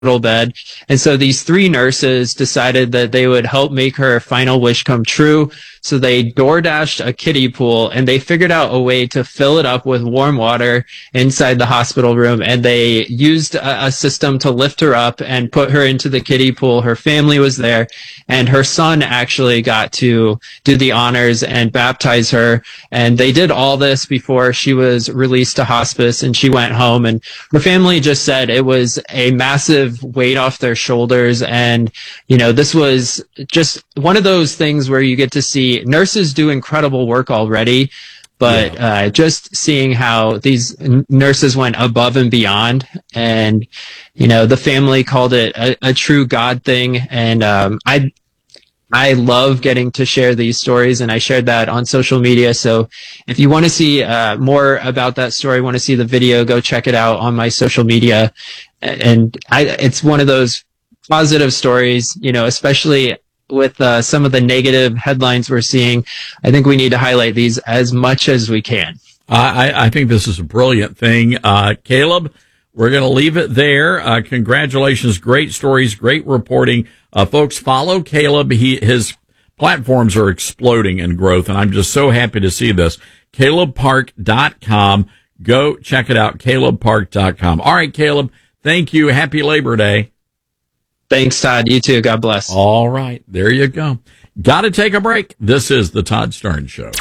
bed. And so these three nurses decided that they would help make her final wish come true. So they DoorDashed a kiddie pool, and they figured out a way to fill it up with warm water inside the hospital room. And they used a system to lift her up and put her into the kiddie pool. Her family was there, and her son actually got to do the honors and baptize her. And they did all this before she was released to hospice, and she went home. And her family just said it was a massive weight off their shoulders. And, you know, this was just one of those things where you get to see nurses do incredible work already, but just seeing how these nurses went above and beyond. And, you know, the family called it a true God thing. And I love getting to share these stories, and I shared that on social media. So if you want to see more about that story, want to see the video, go check it out on my social media. And it's one of those positive stories, you know, especially with some of the negative headlines we're seeing. I think we need to highlight these as much as we can. I think this is a brilliant thing. Caleb, we're going to leave it there. Congratulations. Great stories, great reporting. Folks, follow Caleb. His platforms are exploding in growth, and I'm just so happy to see this. CalebPark.com. Go check it out, CalebPark.com. All right, Caleb, thank you. Happy Labor Day. Thanks, Todd. You too. God bless. All right. There you go. Got to take a break. This is the Todd Starnes Show.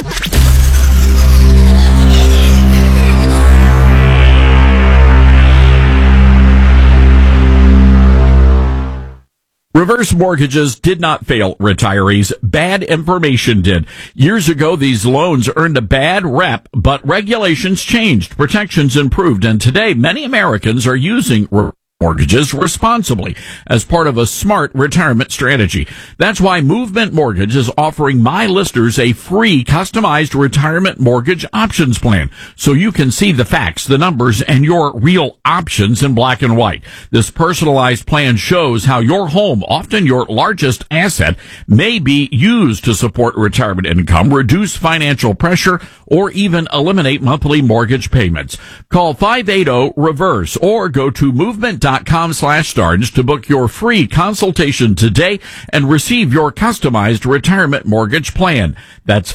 Reverse mortgages did not fail retirees. Bad information did. Years ago, these loans earned a bad rep, but regulations changed, protections improved, and today many Americans are using mortgages responsibly as part of a smart retirement strategy. That's why Movement Mortgage is offering my listeners a free customized retirement mortgage options plan, so you can see the facts, the numbers, and your real options in black and white. This personalized plan shows how your home, often your largest asset, may be used to support retirement income, reduce financial pressure, or even eliminate monthly mortgage payments. Call 580-REVERSE or go to movement.com/Starnes to book your free consultation today and receive your customized retirement mortgage plan. That's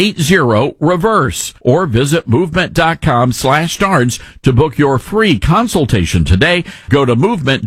580-REVERSE or visit movement.com/Starnes to book your free consultation today. Go to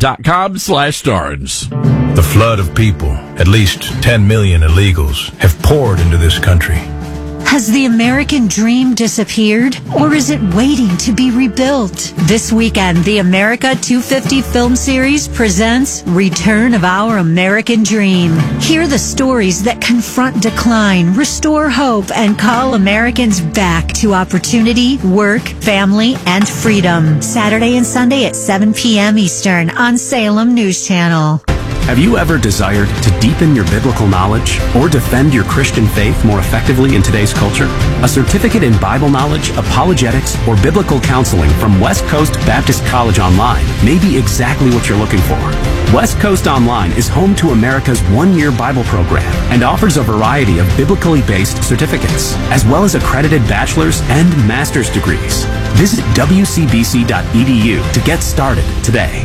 movement.com/Starnes. The flood of people, at least 10 million illegals, have poured into this country. Has the American dream disappeared, or is it waiting to be rebuilt? This weekend, the America 250 film series presents Return of Our American Dream. Hear the stories that confront decline, restore hope, and call Americans back to opportunity, work, family, and freedom. Saturday and Sunday at 7 p.m. Eastern on Salem News Channel. Have you ever desired to deepen your biblical knowledge or defend your Christian faith more effectively in today's culture? A certificate in Bible knowledge, apologetics, or biblical counseling from West Coast Baptist College Online may be exactly what you're looking for. West Coast Online is home to America's one-year Bible program and offers a variety of biblically based certificates, as well as accredited bachelor's and master's degrees. Visit wcbc.edu to get started today.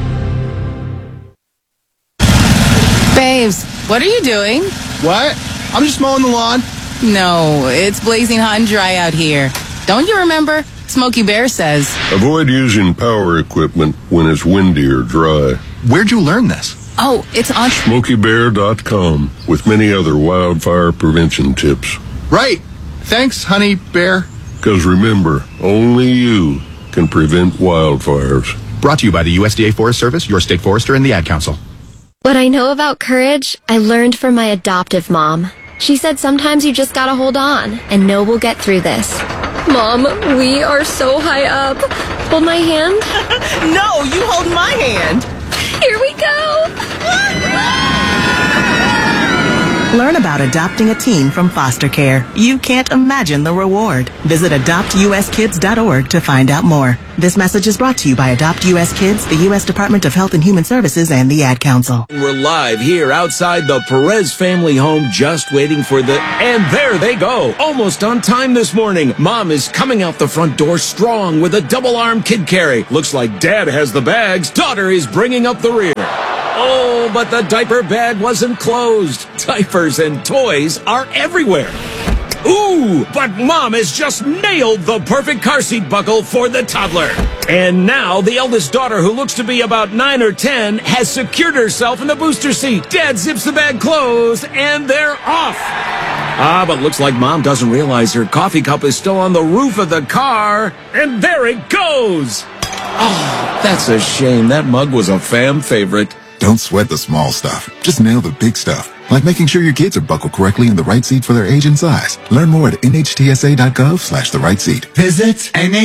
Babes, what are you doing? What? I'm just mowing the lawn. No, it's blazing hot and dry out here. Don't you remember? Smokey Bear says, avoid using power equipment when it's windy or dry. Where'd you learn this? Oh, it's on SmokeyBear.com with many other wildfire prevention tips. Right. Thanks, honey bear. Because remember, only you can prevent wildfires. Brought to you by the USDA Forest Service, your state forester, and the Ad Council. What I know about courage, I learned from my adoptive mom. She said sometimes you just gotta hold on and know we'll get through this. Mom, we are so high up. Hold my hand. No, you hold my hand. Here we go. Learn about adopting a teen from foster care. You can't imagine the reward. Visit adoptuskids.org to find out more. This message is brought to you by Adopt U.S. Kids, the U.S. Department of Health and Human Services, and the Ad Council. We're live here outside the Perez family home, just waiting for the... And there they go! Almost on time this morning. Mom is coming out the front door strong with a double-arm kid carry. Looks like Dad has the bags. Daughter is bringing up the rear. Oh, but the diaper bag wasn't closed. Diapers and toys are everywhere. Ooh, but Mom has just nailed the perfect car seat buckle for the toddler. And now the eldest daughter, who looks to be about 9 or 10, has secured herself in the booster seat. Dad zips the bag closed, and they're off. But looks like Mom doesn't realize her coffee cup is still on the roof of the car. And there it goes. Oh, that's a shame. That mug was a fam favorite. Don't sweat the small stuff. Just nail the big stuff. Like making sure your kids are buckled correctly in the right seat for their age and size. Learn more at nhtsa.gov/the right seat. Visit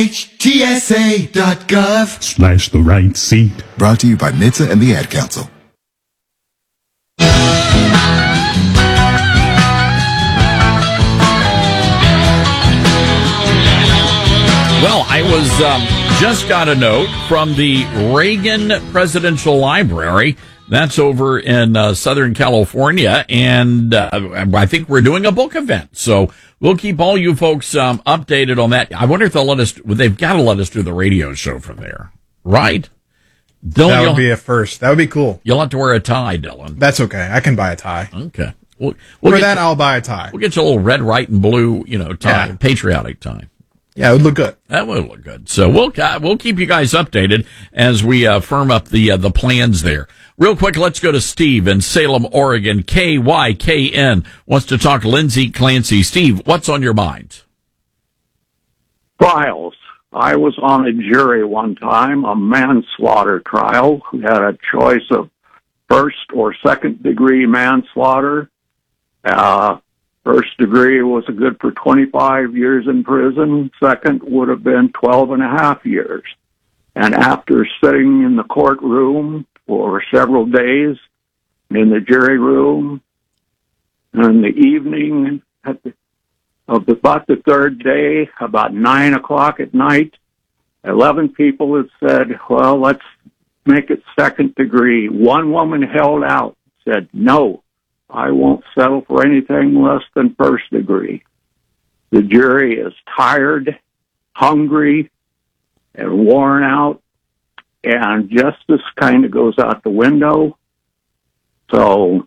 nhtsa.gov/the right seat. Brought to you by NHTSA and the Ad Council. Well, I was just got a note from the Reagan Presidential Library. That's over in Southern California, and I think we're doing a book event. So we'll keep all you folks updated on that. I wonder if they'll let us. They've got to let us do the radio show from there, right? Dylan, that would be a first. That would be cool. You'll have to wear a tie, Dylan. That's okay. I can buy a tie. Okay. For that, I'll buy a tie. We'll get you a little red, white, and blue, tie, patriotic tie. Yeah, it would look good. That would look good. So we'll keep you guys updated as we firm up the plans there. Real quick, let's go to Steve in Salem, Oregon. KYKN wants to talk Lindsay Clancy. Steve, what's on your mind? Trials. I was on a jury one time, a manslaughter trial. We had a choice of first or second degree manslaughter. First degree was good for 25 years in prison. Second would have been 12 and a half years. And after sitting in the courtroom for several days in the jury room, in the evening about the third day, about 9 o'clock at night, 11 people had said, well, let's make it second degree. One woman held out, said, no, I won't settle for anything less than first degree. The jury is tired, hungry, and worn out, and justice kind of goes out the window. So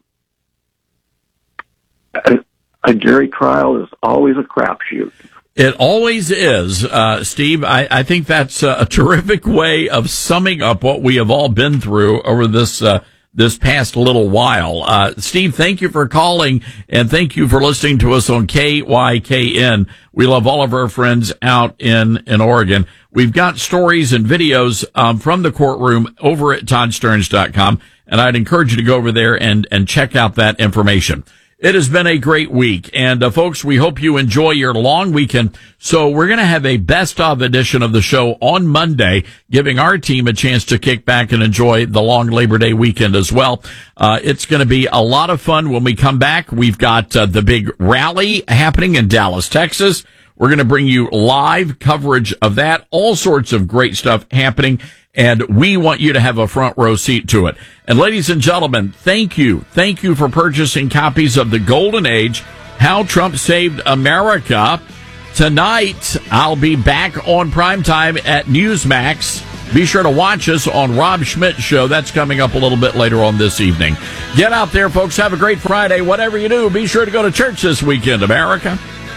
a jury trial is always a crapshoot. It always is, Steve. I think that's a terrific way of summing up what we have all been through over this past little while. Steve, thank you for calling, and thank you for listening to us on KYKN. We love all of our friends out in Oregon. We've got stories and videos from the courtroom over at ToddStearns.com, and I'd encourage you to go over there and check out that information. It has been a great week, and folks, we hope you enjoy your long weekend. So we're going to have a best of edition of the show on Monday, giving our team a chance to kick back and enjoy the long Labor Day weekend as well. It's going to be a lot of fun when we come back. We've got the big rally happening in Dallas, Texas. We're going to bring you live coverage of that, all sorts of great stuff happening. And we want you to have a front row seat to it. And ladies and gentlemen, thank you. Thank you for purchasing copies of The Golden Age, How Trump Saved America. Tonight, I'll be back on primetime at Newsmax. Be sure to watch us on Rob Schmidt's show. That's coming up a little bit later on this evening. Get out there, folks. Have a great Friday. Whatever you do, be sure to go to church this weekend, America.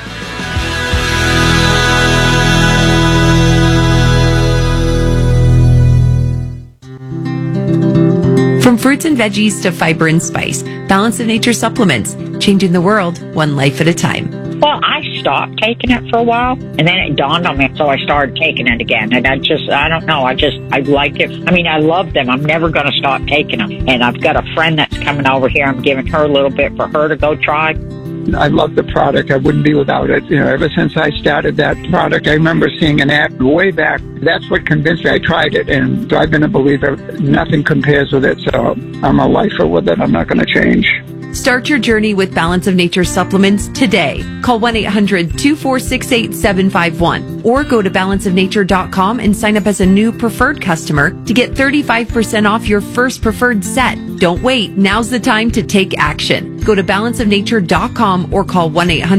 From fruits and veggies to fiber and spice, Balance of Nature supplements, changing the world one life at a time. Well, I stopped taking it for a while, and then it dawned on me, so I started taking it again. And I don't know, I like it. I mean, I love them. I'm never going to stop taking them. And I've got a friend that's coming over here. I'm giving her a little bit for her to go try. I love the product. I wouldn't be without it. Ever since I started that product, I remember seeing an ad way back. That's what convinced me. I tried it, and I've been a believer. Nothing compares with it, so I'm a lifer with it. I'm not going to change. Start your journey with Balance of Nature supplements today. Call 1-800-246-8751 or go to balanceofnature.com and sign up as a new preferred customer to get 35% off your first preferred set. Don't wait. Now's the time to take action. Go to balanceofnature.com or call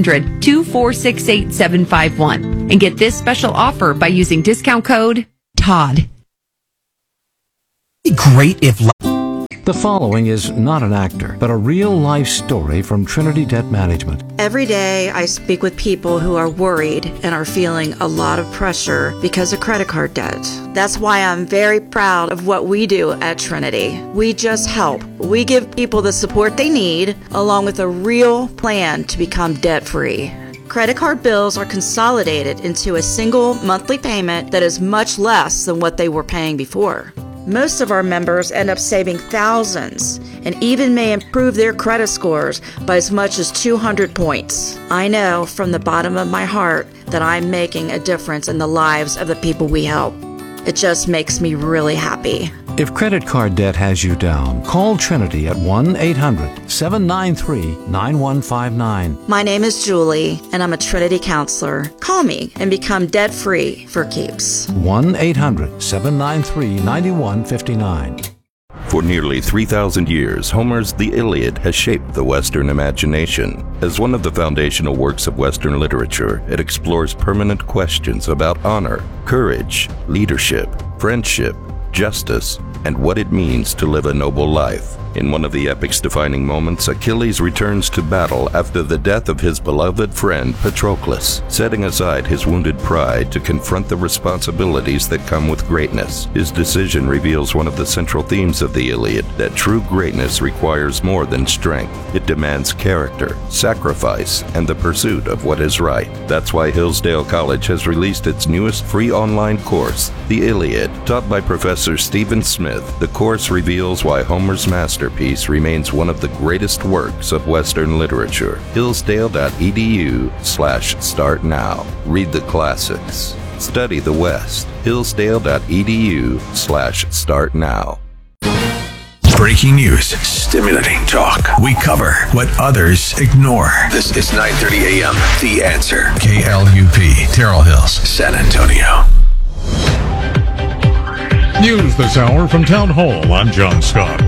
1-800-246-8751 and get this special offer by using discount code TODD. Great if... The following is not an actor, but a real-life story from Trinity Debt Management. Every day, I speak with people who are worried and are feeling a lot of pressure because of credit card debt. That's why I'm very proud of what we do at Trinity. We just help. We give people the support they need, along with a real plan to become debt-free. Credit card bills are consolidated into a single monthly payment that is much less than what they were paying before. Most of our members end up saving thousands and even may improve their credit scores by as much as 200 points. I know from the bottom of my heart that I'm making a difference in the lives of the people we help. It just makes me really happy. If credit card debt has you down, call Trinity at 1-800-793-9159. My name is Julie, and I'm a Trinity counselor. Call me and become debt-free for keeps. 1-800-793-9159. For nearly 3,000 years, Homer's The Iliad has shaped the Western imagination. As one of the foundational works of Western literature, it explores permanent questions about honor, courage, leadership, friendship, justice, and what it means to live a noble life. In one of the epic's defining moments, Achilles returns to battle after the death of his beloved friend Patroclus, setting aside his wounded pride to confront the responsibilities that come with greatness. His decision reveals one of the central themes of the Iliad, that true greatness requires more than strength. It demands character, sacrifice, and the pursuit of what is right. That's why Hillsdale College has released its newest free online course, The Iliad. Taught by Professor Stephen Smith, the course reveals why Homer's masterpiece remains one of the greatest works of Western literature. Hillsdale.edu/start now. Read the classics. Study the West. Hillsdale.edu/start now. Breaking news, stimulating talk. We cover what others ignore. This is 9:30 a.m. The Answer. KLUP, Terrell Hills, San Antonio. News this hour from Town Hall. I'm John Scott.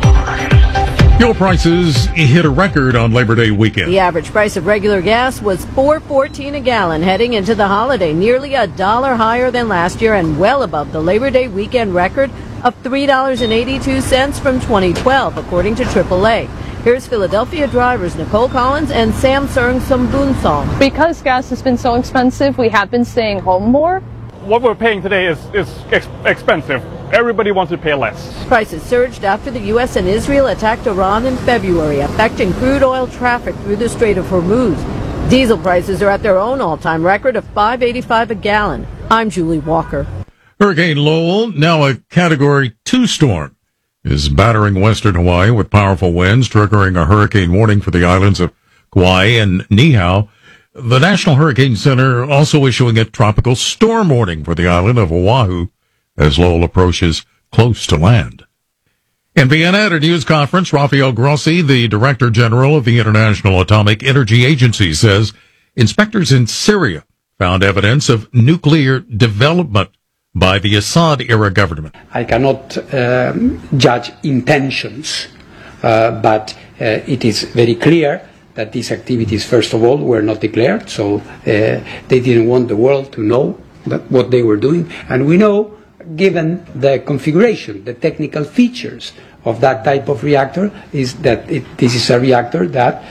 Fuel prices hit a record on Labor Day weekend. The average price of regular gas was $4.14 a gallon heading into the holiday, nearly $1 higher than last year and well above the Labor Day weekend record of $3.82 from 2012, according to AAA. Here's Philadelphia drivers Nicole Collins and Samsung Sambunsong. Because gas has been so expensive, we have been staying home more. What we're paying today is expensive. Everybody wants to pay less. Prices surged after the U.S. and Israel attacked Iran in February, affecting crude oil traffic through the Strait of Hormuz. Diesel prices are at their own all-time record of $5.85 a gallon. I'm Julie Walker. Hurricane Lowell, now a Category 2 storm, is battering western Hawaii with powerful winds, triggering a hurricane warning for the islands of Kauai and Niihau. The National Hurricane Center also issuing a tropical storm warning for the island of Oahu as Lowell approaches close to land. In Vienna, at a news conference, Rafael Grossi, the Director General of the International Atomic Energy Agency, says inspectors in Syria found evidence of nuclear development by the Assad-era government. I cannot judge intentions, but it is very clear that these activities, first of all, were not declared, so they didn't want the world to know what they were doing. And we know, given the configuration, the technical features of that type of reactor, is that this is a reactor that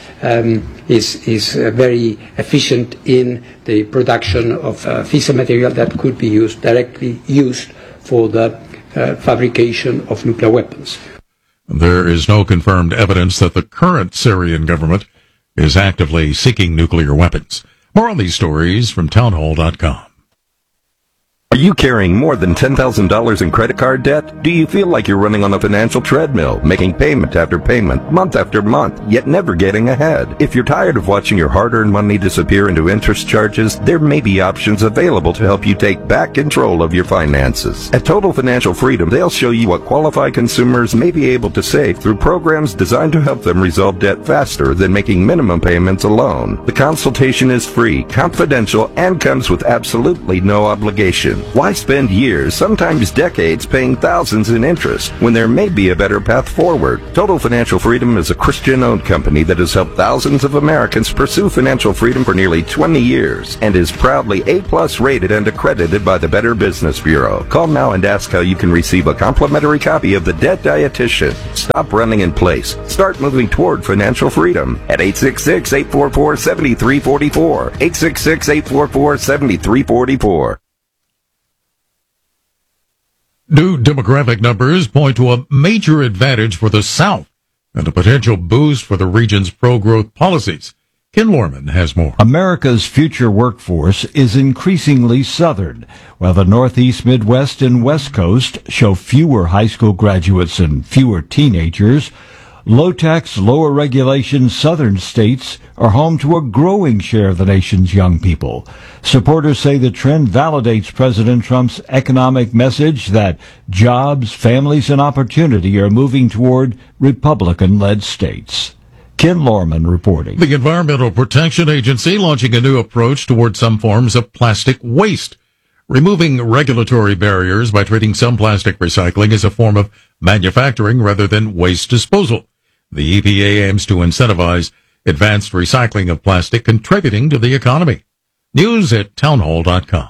is very efficient in the production of fissile material that could be directly used for the fabrication of nuclear weapons. There is no confirmed evidence that the current Syrian government is actively seeking nuclear weapons. More on these stories from townhall.com. Are you carrying more than $10,000 in credit card debt? Do you feel like you're running on a financial treadmill, making payment after payment, month after month, yet never getting ahead? If you're tired of watching your hard-earned money disappear into interest charges, there may be options available to help you take back control of your finances. At Total Financial Freedom, they'll show you what qualified consumers may be able to save through programs designed to help them resolve debt faster than making minimum payments alone. The consultation is free, confidential, and comes with absolutely no obligation. Why spend years, sometimes decades, paying thousands in interest when there may be a better path forward? Total Financial Freedom is a Christian-owned company that has helped thousands of Americans pursue financial freedom for nearly 20 years and is proudly A+ rated and accredited by the Better Business Bureau. Call now and ask how you can receive a complimentary copy of The Debt Dietitian. Stop running in place. Start moving toward financial freedom at 866-844-7344. 866-844-7344. New demographic numbers point to a major advantage for the South and a potential boost for the region's pro-growth policies. Ken Lorman has more. America's future workforce is increasingly Southern, while the Northeast, Midwest, and West Coast show fewer high school graduates and fewer teenagers. Low-tax, lower regulation Southern states are home to a growing share of the nation's young people. Supporters say the trend validates President Trump's economic message that jobs, families, and opportunity are moving toward Republican-led states. Ken Lorman reporting. The Environmental Protection Agency launching a new approach toward some forms of plastic waste, removing regulatory barriers by treating some plastic recycling as a form of manufacturing rather than waste disposal. The EPA aims to incentivize advanced recycling of plastic, contributing to the economy. News at townhall.com.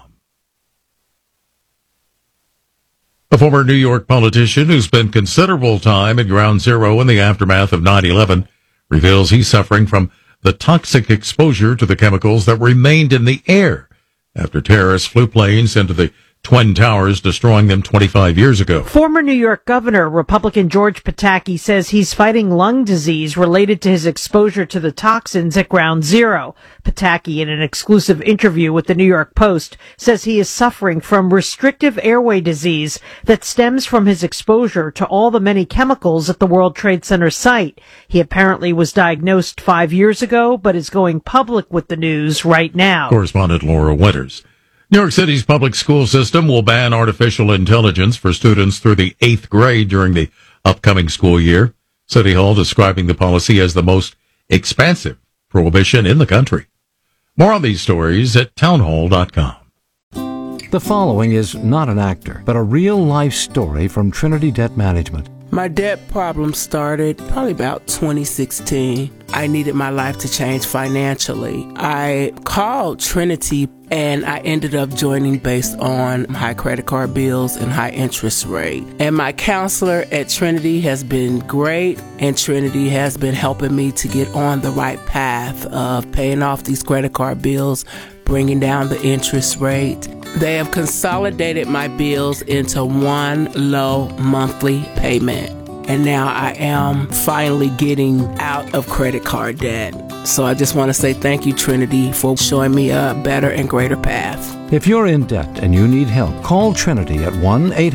A former New York politician who spent considerable time at Ground Zero in the aftermath of 9/11 reveals he's suffering from the toxic exposure to the chemicals that remained in the air after terrorists flew planes into the Twin Towers, destroying them 25 years ago. Former New York Governor, Republican George Pataki, says he's fighting lung disease related to his exposure to the toxins at Ground Zero. Pataki, in an exclusive interview with the New York Post, says he is suffering from restrictive airway disease that stems from his exposure to all the many chemicals at the World Trade Center site. He apparently was diagnosed 5 years ago, but is going public with the news right now. Correspondent Laura Winters. New York City's public school system will ban artificial intelligence for students through the 8th grade during the upcoming school year. City Hall describing the policy as the most expansive prohibition in the country. More on these stories at townhall.com. The following is not an actor, but a real-life story from Trinity Debt Management. My debt problem started probably about 2016. I needed my life to change financially. I called Trinity and I ended up joining based on high credit card bills and high interest rate. And my counselor at Trinity has been great, and Trinity has been helping me to get on the right path of paying off these credit card bills, bringing down the interest rate. They have consolidated my bills into one low monthly payment. And now I am finally getting out of credit card debt. So I just want to say thank you, Trinity, for showing me a better and greater path. If you're in debt and you need help, call Trinity at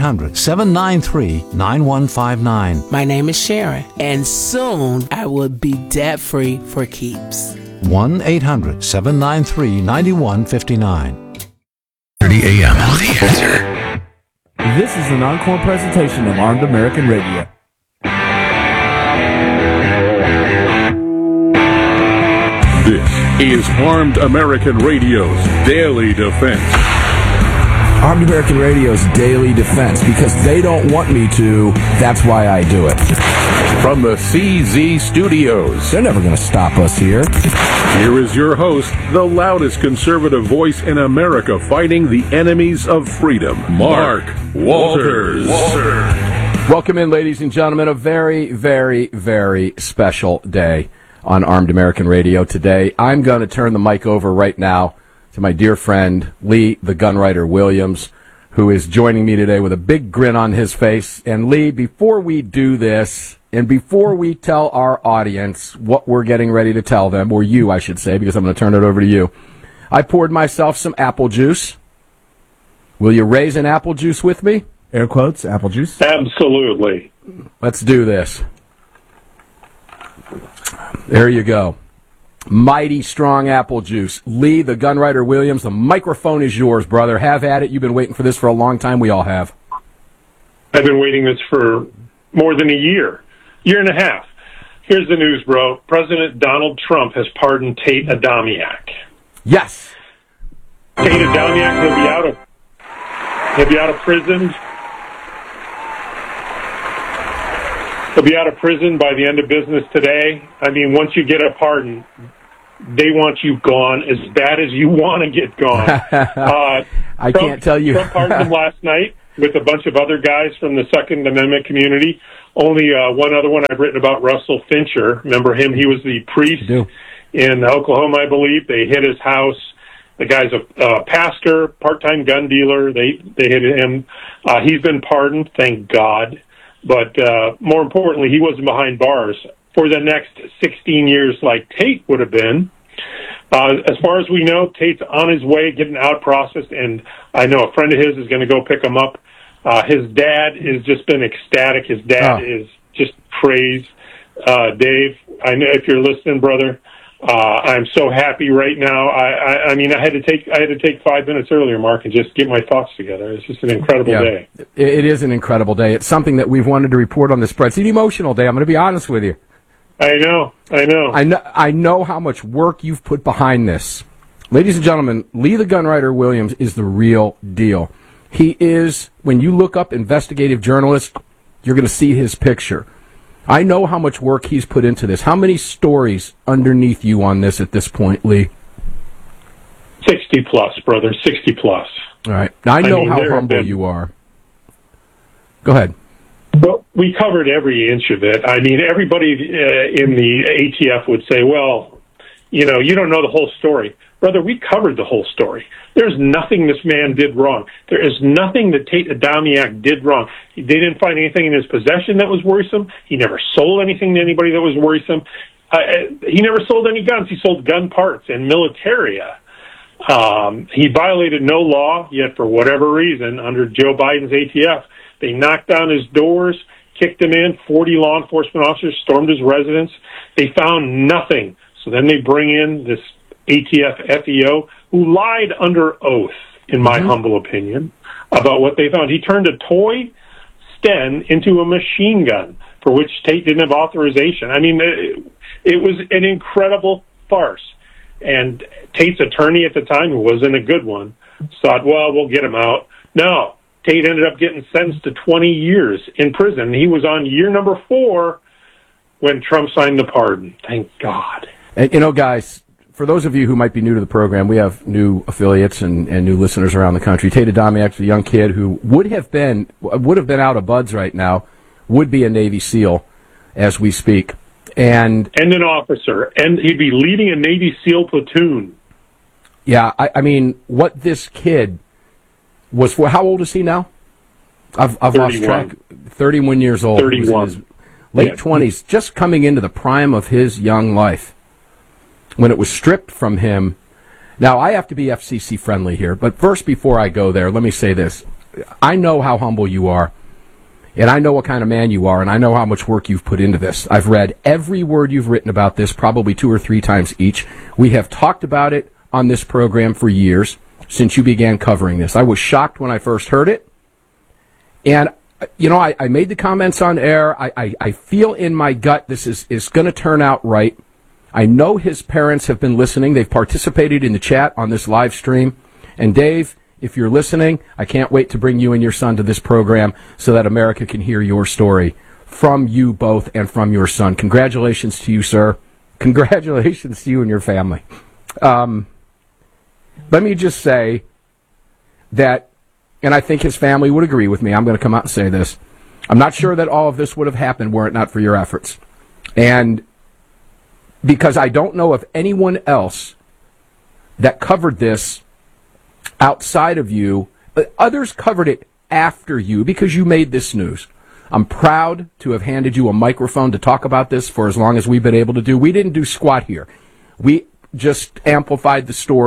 1-800-793-9159. My name is Sharon, and soon I will be debt-free for keeps. 1-800-793-9159. 30 a.m. The Answer. This is an encore presentation of Armed American Radio. This is Armed American Radio's Daily Defense. Armed American Radio's Daily Defense, because they don't want me to, that's why I do it. From the CZ Studios. They're never going to stop us here. Here is your host, the loudest conservative voice in America fighting the enemies of freedom, Mark Walters. Welcome in, ladies and gentlemen. A very, very, very special day on Armed American Radio today. I'm going to turn the mic over right now to my dear friend, Lee, the Gunwriter Williams, who is joining me today with a big grin on his face. And Lee, before we do this, and before we tell our audience what we're getting ready to tell them, or you, I should say, because I'm going to turn it over to you, I poured myself some apple juice. Will you raise an apple juice with me? Air quotes, apple juice. Absolutely. Let's do this. There you go. Mighty strong apple juice. Lee, the Gunwriter Williams, the microphone is yours, brother. Have at it. You've been waiting for this for a long time. We all have. I've been waiting this for more than a year and a half. Here's the news, bro. President Donald Trump has pardoned Tate Adamiak. Yes. Tate Adamiak, he'll be out of prison. He'll be out of prison by the end of business today. I mean, once you get a pardon, they want you gone as bad as you want to get gone. I can't tell you. Trump pardoned him last night with a bunch of other guys from the Second Amendment community. Only one other one I've written about, Russell Fincher. Remember him? He was the priest in Oklahoma, I believe. They hit his house. The guy's a pastor, part-time gun dealer. They hit him. He's been pardoned, thank God. But more importantly, he wasn't behind bars for the next 16 years like Tate would have been. As far as we know, Tate's on his way, getting out processed, and I know a friend of his is going to go pick him up. His dad has just been ecstatic. His dad is just praised. Dave, I know if you're listening, brother, I'm so happy right now. I mean, I had to take 5 minutes earlier, Mark, and just get my thoughts together. It's just an incredible day. It is an incredible day. It's something that we've wanted to report on the spread. It's an emotional day. I'm going to be honest with you. I know. I know how much work you've put behind this. Ladies and gentlemen, Lee the Gunwriter Williams is the real deal. He is, when you look up investigative journalist, you're going to see his picture. I know how much work he's put into this. How many stories underneath you on this at this point, Lee? 60 plus, brother, 60 plus. All right. Now, I know how humble you are. Go ahead. Well, we covered every inch of it. I mean, everybody in the ATF would say, well, you don't know the whole story. Brother, we covered the whole story. There's nothing this man did wrong. There is nothing that Tate Adamiak did wrong. They didn't find anything in his possession that was worrisome. He never sold anything to anybody that was worrisome. He never sold any guns. He sold gun parts and militaria. He violated no law, yet for whatever reason, under Joe Biden's ATF, they knocked down his doors, kicked him in. 40 law enforcement officers stormed his residence. They found nothing. So then they bring in this ATF FEO who lied under oath, in my humble opinion, about what they found. He turned a toy Sten into a machine gun for which Tate didn't have authorization. I mean, it was an incredible farce. And Tate's attorney at the time, who wasn't a good one, thought, well, we'll get him out. No, Tate ended up getting sentenced to 20 years in prison. He was on year number 4 when Trump signed the pardon. Thank God. And, guys, for those of you who might be new to the program, we have new affiliates and new listeners around the country. Tate Adamiak, a young kid who would have been out of buds right now, would be a Navy SEAL as we speak. And an officer, and he'd be leading a Navy SEAL platoon. Yeah, I mean, what this kid was for, how old is he now? I've lost track. 31 years old. 31. He was in his late 20s, just coming into the prime of his young life. When it was stripped from him. Now, I have to be FCC friendly here, but first, before I go there, let me say this. I know how humble you are, and I know what kind of man you are, and I know how much work you've put into this. I've read every word you've written about this, probably 2 or 3 times each. We have talked about it on this program for years, since you began covering this. I was shocked when I first heard it, and I made the comments on air. I feel in my gut this is going to turn out right. I know his parents have been listening. They've participated in the chat on this live stream. And Dave, if you're listening, I can't wait to bring you and your son to this program so that America can hear your story from you both and from your son. Congratulations to you, sir. Congratulations to you and your family. Let me just say that, and I think his family would agree with me, I'm going to come out and say this. I'm not sure that all of this would have happened were it not for your efforts. And because I don't know of anyone else that covered this outside of you. Others covered it after you because you made this news. I'm proud to have handed you a microphone to talk about this for as long as we've been able to do. We didn't do squat here. We just amplified the stories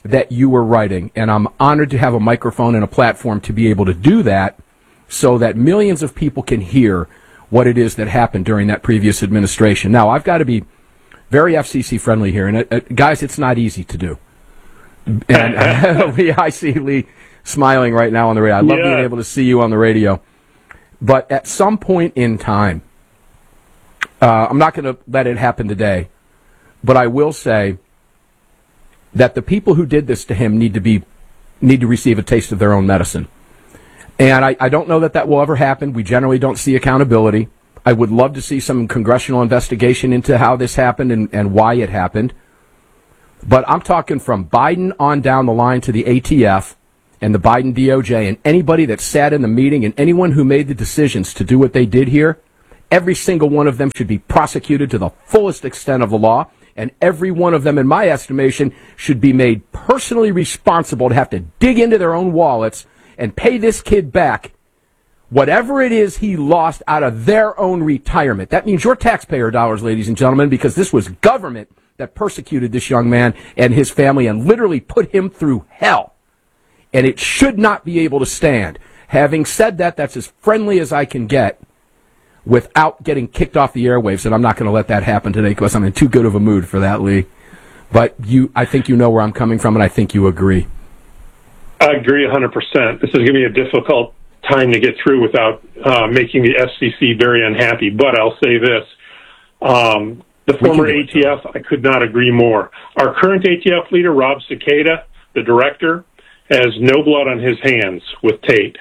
that you were writing, and I'm honored to have a microphone and a platform to be able to do that so that millions of people can hear what it is that happened during that previous administration. Now, I've got to be very FCC friendly here, and guys, it's not easy to do. And Lee, I see Lee smiling right now on the radio. I love being able to see you on the radio. But at some point in time, I'm not going to let it happen today, but I will say that the people who did this to him need to receive a taste of their own medicine. And I don't know that will ever happen. We generally don't see accountability. I would love to see some congressional investigation into how this happened and why it happened. But I'm talking from Biden on down the line to the ATF and the Biden DOJ and anybody that sat in the meeting and anyone who made the decisions to do what they did here. Every single one of them should be prosecuted to the fullest extent of the law, and every one of them, in my estimation, should be made personally responsible to have to dig into their own wallets and pay this kid back whatever it is he lost out of their own retirement. That means your taxpayer dollars, ladies and gentlemen, because this was government that persecuted this young man and his family and literally put him through hell. And it should not be able to stand. Having said that, that's as friendly as I can get without getting kicked off the airwaves, and I'm not going to let that happen today because I'm in too good of a mood for that, Lee. But I think you know where I'm coming from, and I think you agree. I agree 100%. This is going to be a difficult time to get through without making the FCC very unhappy. But I'll say this. The former ATF, I could not agree more. Our current ATF leader, Rob Cicada, the director, has no blood on his hands with Tate.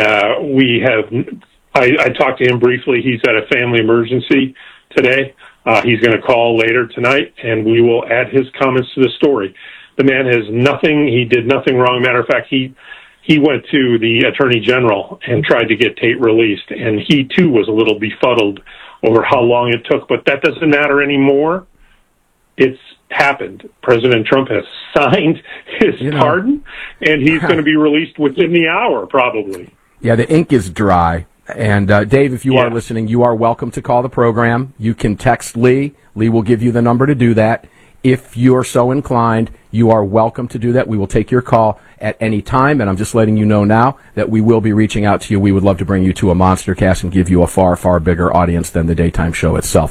I talked to him briefly. He's at a family emergency today. He's going to call later tonight, and we will add his comments to the story. The man has nothing. He did nothing wrong. Matter of fact, he went to the Attorney General and tried to get Tate released, and he, too, was a little befuddled over how long it took. But that doesn't matter anymore. It's happened. President Trump has signed his pardon, and he's going to be released within the hour, probably. Yeah, the ink is dry. And Dave, if you are listening, you are welcome to call the program. You can text Lee. Lee will give you the number to do that. If you're so inclined, you are welcome to do that. We will take your call at any time, and I'm just letting you know now that we will be reaching out to you. We would love to bring you to a Monster Cast and give you a far, far bigger audience than the daytime show itself.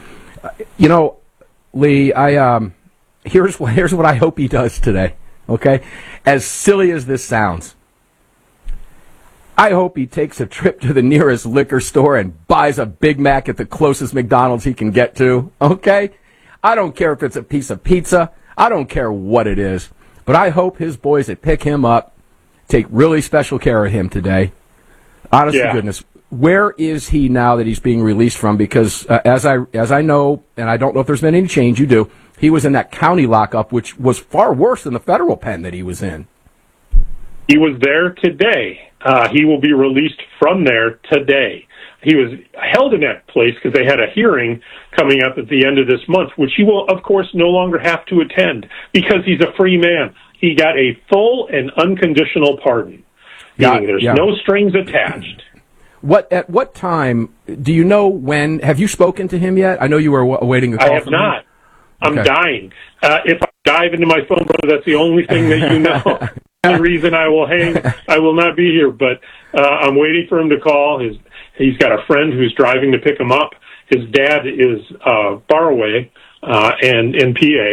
Lee, here's what I hope he does today, okay? As silly as this sounds, I hope he takes a trip to the nearest liquor store and buys a Big Mac at the closest McDonald's he can get to, okay? I don't care if it's a piece of pizza. I don't care what it is. But I hope his boys that pick him up take really special care of him today. Honest to goodness, where is he now that he's being released from? Because as I know, and I don't know if there's been any change, you do, he was in that county lockup, which was far worse than the federal pen that he was in. He was there today. He will be released from there today. He was held in that place because they had a hearing coming up at the end of this month, which he will, of course, no longer have to attend because he's a free man. He got a full and unconditional pardon, meaning there's no strings attached. At what time, do you know when, have you spoken to him yet? I know you were awaiting a call I have from not. him. I'm dying. If I dive into my phone, brother, that's the only thing that you know. The reason I will not be here, but I'm waiting for him to call. He's got a friend who's driving to pick him up. His dad is far away and in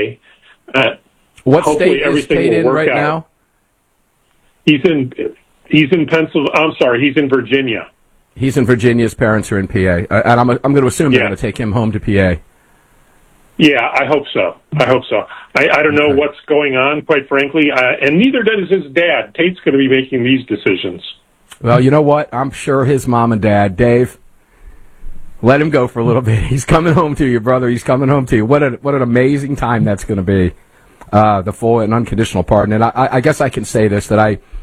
PA. What state is Tate in right now? He's in Pennsylvania. I'm sorry, he's in Virginia. He's in Virginia. His parents are in PA, and I'm going to assume they're going to take him home to PA. Yeah, I hope so. I don't know what's going on, quite frankly, and neither does his dad. Tate's going to be making these decisions. Well, you know what? I'm sure his mom and dad, Dave, let him go for a little bit. He's coming home to you, brother. He's coming home to you. What an amazing time that's going to be, the full and unconditional pardon. And I guess I can say this, that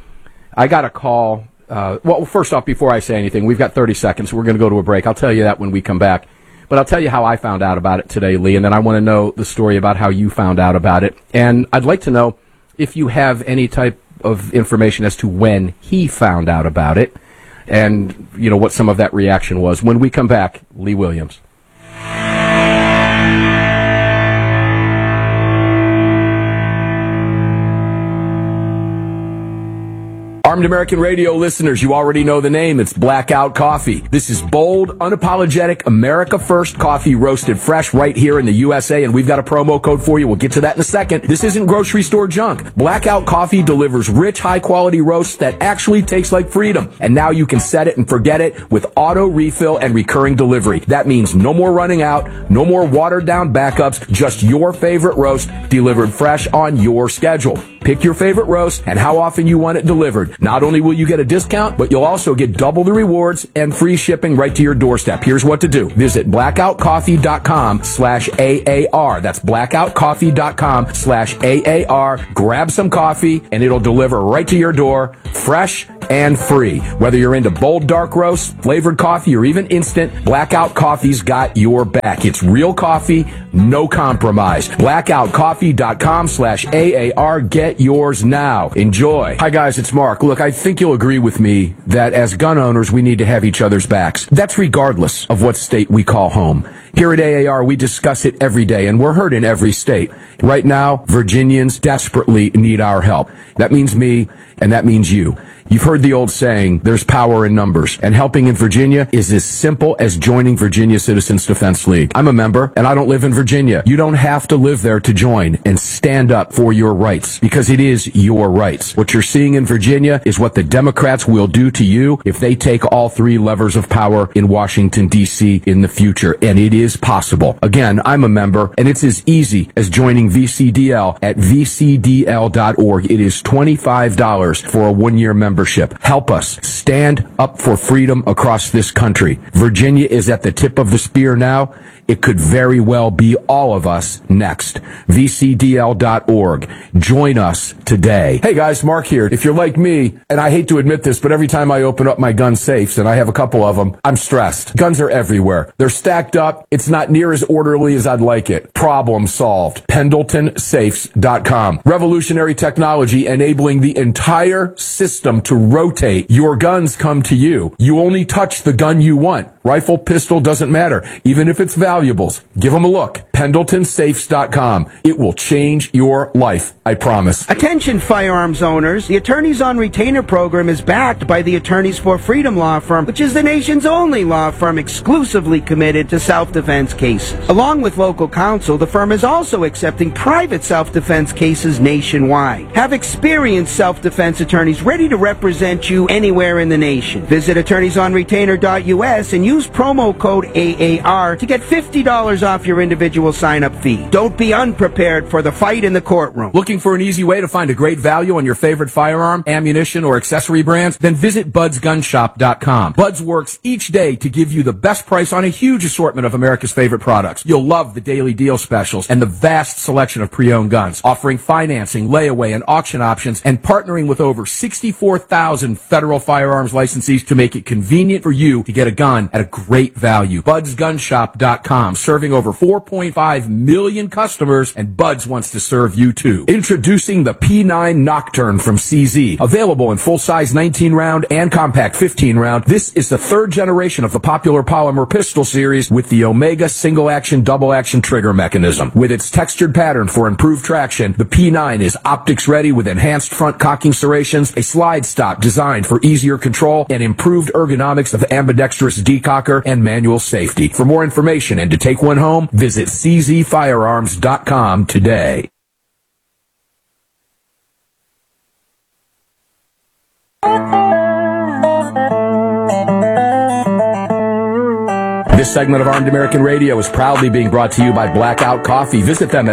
I got a call. Well, first off, before I say anything, we've got 30 seconds. We're going to go to a break. I'll tell you that when we come back. But I'll tell you how I found out about it today, Lee, and then I want to know the story about how you found out about it. And I'd like to know if you have any type of information as to when he found out about it and, what some of that reaction was. When we come back, Lee Williams. Armed American Radio listeners, you already know the name. It's Blackout Coffee. This is bold, unapologetic, America First coffee roasted fresh right here in the USA, and we've got a promo code for you. We'll get to that in a second. This isn't grocery store junk. Blackout Coffee delivers rich, high-quality roasts that actually taste like freedom. And now you can set it and forget it with auto refill and recurring delivery. That means no more running out, no more watered-down backups, just your favorite roast delivered fresh on your schedule. Pick your favorite roast and how often you want it delivered. Not only will you get a discount, but you'll also get double the rewards and free shipping right to your doorstep. Here's what to do. Visit blackoutcoffee.com/AAR. That's blackoutcoffee.com/AAR. Grab some coffee and it'll deliver right to your door, fresh and free. Whether you're into bold dark roast, flavored coffee, or even instant, Blackout Coffee's got your back. It's real coffee, no compromise. blackoutcoffee.com/AAR. Get yours now. Enjoy. Hi guys, it's Mark. Look, I think you'll agree with me that as gun owners, we need to have each other's backs. That's regardless of what state we call home. Here at AAR, we discuss it every day, and we're heard in every state. Right now, Virginians desperately need our help. That means me, and that means you. You've heard the old saying, there's power in numbers, and helping in Virginia is as simple as joining Virginia Citizens Defense League. I'm a member, and I don't live in Virginia. You don't have to live there to join and stand up for your rights, because it is your rights. What you're seeing in Virginia is what the Democrats will do to you if they take all three levers of power in Washington, D.C. in the future, and it is possible. Again, I'm a member, and it's as easy as joining VCDL at vcdl.org. It is $25 for a one-year membership. Help us stand up for freedom across this country. Virginia is at the tip of the spear now. It could very well be all of us next. VCDL.org. Join us today. Hey guys, Mark here. If you're like me, and I hate to admit this, but every time I open up my gun safes, and I have a couple of them, I'm stressed. Guns are everywhere. They're stacked up. It's not near as orderly as I'd like it. Problem solved. PendletonSafes.com. Revolutionary technology enabling the entire system to rotate. Your guns come to you. You only touch the gun you want. Rifle, pistol, doesn't matter. Even if it's valuables. Give them a look. PendletonSafes.com. It will change your life. I promise. Attention firearms owners. The Attorneys on Retainer program is backed by the Attorneys for Freedom law firm, which is the nation's only law firm exclusively committed to self-defense cases. Along with local counsel, the firm is also accepting private self-defense cases nationwide. Have experienced self-defense attorneys ready to represent you anywhere in the nation. Visit attorneysonretainer.us and use promo code AAR to get $50 off your individual sign-up fee. Don't be unprepared for the fight in the courtroom. Looking for an easy way to find a great value on your favorite firearm, ammunition, or accessory brands? Then visit budsgunshop.com. Buds works each day to give you the best price on a huge assortment of America's favorite products. You'll love the daily deal specials and the vast selection of pre-owned guns, offering financing, layaway, and auction options, and partnering with over 64,000 federal firearms licensees to make it convenient for you to get a gun at a great value. BudsGunshop.com, serving over 4.5 million customers, and Buds wants to serve you too. Introducing the P9 Nocturne from CZ, available in full-size 19-round and compact 15-round. This is the third generation of the popular polymer pistol series with the Omega single-action, double-action trigger mechanism. With its textured pattern for improved traction, the P9 is optics-ready with enhanced front cocking serrations, a slide stop designed for easier control, and improved ergonomics of ambidextrous decocker and manual safety. For more information and to take one home, visit czfirearms.com today. This segment of Armed American Radio is proudly being brought to you by Blackout Coffee. Visit them at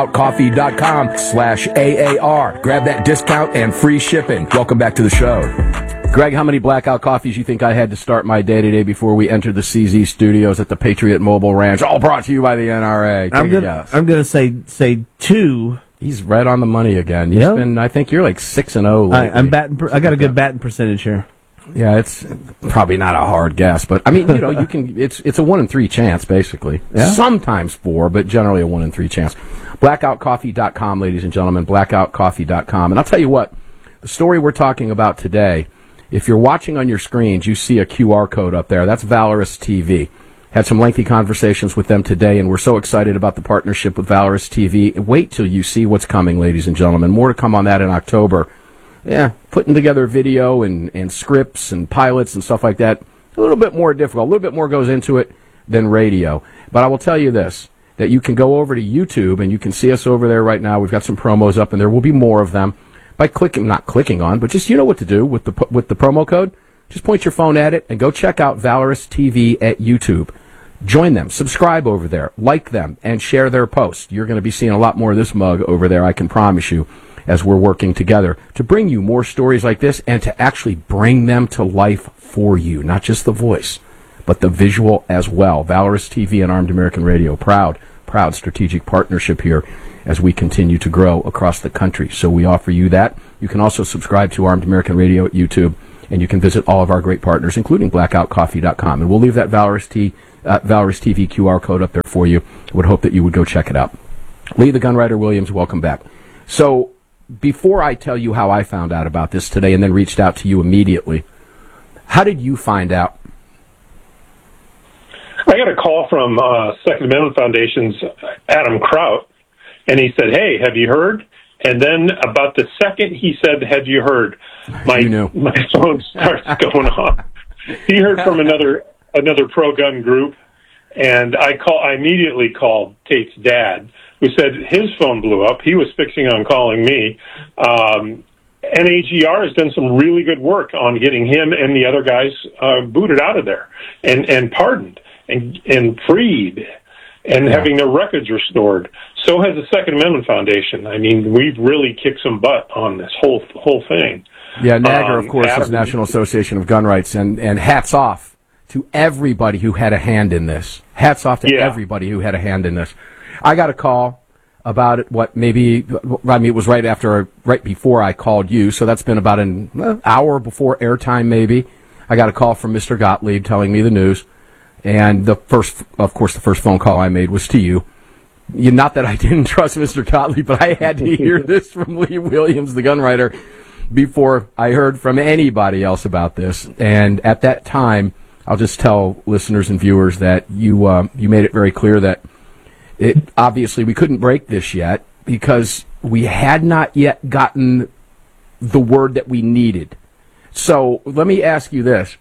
blackoutcoffee.com/AAR. Grab that discount and free shipping. Welcome back to the show. Greg, how many Blackout Coffees you think I had to start my day today before we entered the CZ studios at the Patriot Mobile Ranch? All brought to you by the NRA. I'm gonna say two. He's right on the money again. Yep. I think you're like 6-0. I'm batting. I got a good batting percentage here. Yeah, it's probably not a hard guess, but I mean, you can. It's a 1 in 3 chance, basically. Yeah. Sometimes 4, but generally a 1 in 3 chance. BlackoutCoffee.com, ladies and gentlemen. BlackoutCoffee.com, and I'll tell you what, the story we're talking about today. If you're watching on your screens, you see a QR code up there. That's Valorous TV. Had some lengthy conversations with them today, and we're so excited about the partnership with Valorous TV. Wait till you see what's coming, ladies and gentlemen. More to come on that in October. putting together video and scripts and pilots and stuff like that, a little bit more difficult. A little bit more goes into it than radio. But I will tell you this, that you can go over to YouTube, and you can see us over there right now. We've got some promos up, and there will be more of them. By not clicking on, but just you know what to do with the promo code. Just point your phone at it and go check out Valorous TV at YouTube. Join them, subscribe over there, like them, and share their posts. You're going to be seeing a lot more of this mug over there, I can promise you, as we're working together to bring you more stories like this and to actually bring them to life for you. Not just the voice, but the visual as well. Valorous TV and Armed American Radio, proud strategic partnership here as we continue to grow across the country. So we offer you that. You can also subscribe to Armed American Radio at YouTube, and you can visit all of our great partners, including blackoutcoffee.com. And we'll leave that Valorous TV QR code up there for you. I would hope that you would go check it out. Lee the Gunwriter Williams, welcome back. So before I tell you how I found out about this today and then reached out to you immediately, how did you find out? I got a call from Second Amendment Foundation's Adam Kraut, and he said, "Hey, have you heard?" And then about the second he said, "Have you heard?" My phone starts going off. He heard from another pro-gun group, and I immediately called Tate's dad, who said his phone blew up. He was fixing on calling me. NAGR has done some really good work on getting him and the other guys booted out of there and pardoned and freed and having their records restored. So has the Second Amendment Foundation. I mean, we've really kicked some butt on this whole thing. Yeah, NAGR, of course, is National Association of Gun Rights, and hats off to everybody who had a hand in this. Hats off to everybody who had a hand in this. I got a call about it, it was right before I called you, so that's been about an hour before airtime maybe. I got a call from Mr. Gottlieb telling me the news, and the first phone call I made was to you. Not that I didn't trust Mr. Gottlieb, but I had to hear this from Lee Williams, the gunwriter, before I heard from anybody else about this. And at that time, I'll just tell listeners and viewers that you made it very clear that obviously we couldn't break this yet because we had not yet gotten the word that we needed. So let me ask you this.